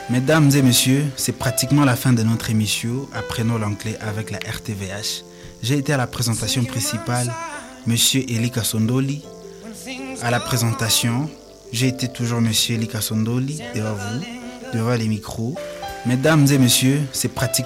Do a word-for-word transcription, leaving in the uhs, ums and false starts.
Mesdames et messieurs, c'est pratiquement la fin de notre émission Apprenons l'anglais avec la R T V H. J'ai été à la présentation principale, Monsieur Eli Kasondoli. À la présentation, j'ai été toujours Monsieur Eli Kasondoli devant vous, devant les micros. Mesdames et messieurs, c'est pratiquement